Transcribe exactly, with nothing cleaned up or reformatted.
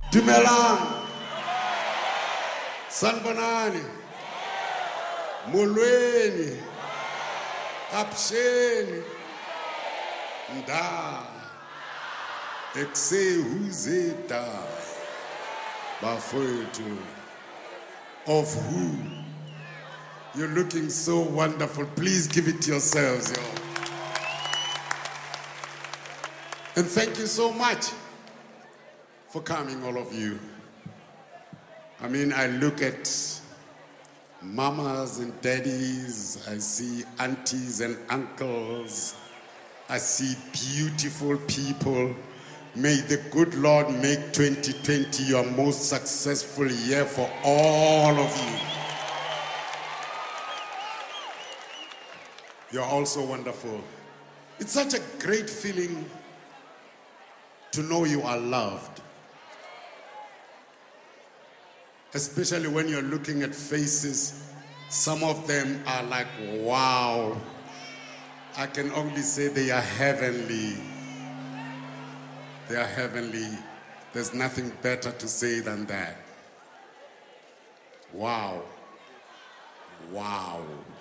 Dumelang. Sanbonani. Molweni. Apsheni. Nda. Eksehuzeta. Bafowethu. Of who? You're looking so wonderful. Please give it to yourselves, yo. And thank you so much for coming, all of you. I mean, I look at mamas and daddies, I see aunties and uncles, I see beautiful people. May the good Lord make twenty twenty your most successful year for all of you. You're also wonderful. It's such a great feeling to know you are loved. Especially when you're looking at faces, some of them are like, wow. I can only say they are heavenly. They are heavenly. There's nothing better to say than that. Wow. Wow.